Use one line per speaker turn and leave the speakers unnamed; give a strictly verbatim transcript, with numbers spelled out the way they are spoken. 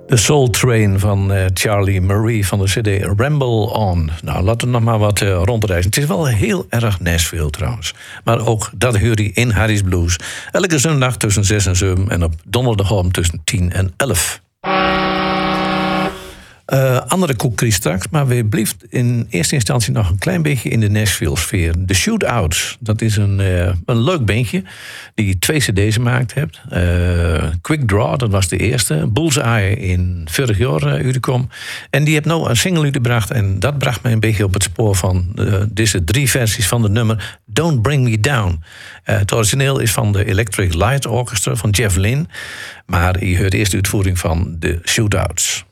De Soul Train van uh, Charlie Murray van de cd Ramble On. Nou, laten we nog maar wat uh, rondreizen. Het is wel heel erg Nashville trouwens. Maar ook dat hoor je in Harry's Blues. Elke zondag tussen zes en zeven en op donderdagavond tussen tien en elf. Uh, andere koekries straks, maar we blijven in eerste instantie nog een klein beetje in de Nashville-sfeer. De Shootouts, dat is een, uh, een leuk bandje die twee cd's gemaakt heeft. Uh, Quick Draw, dat was de eerste. Bullseye in vorig jaar uh, uitgekomen. En die heeft nou een single uitgebracht en dat bracht mij een beetje op het spoor van uh, deze drie versies van de nummer Don't Bring Me Down. Uh, het origineel is van de Electric Light Orchestra van Jeff Lynne, maar je hoort eerst de uitvoering van de Shootouts.